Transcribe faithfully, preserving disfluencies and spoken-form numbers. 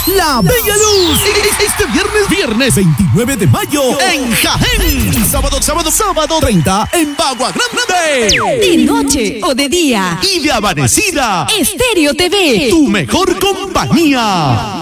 La Bella Luz. Este viernes, viernes veintinueve de mayo en Jaén. Y sábado, sábado, sábado treinta en Bagua Grande. De noche o de día. Y de amanecida. Estéreo T V. Tu mejor compañía.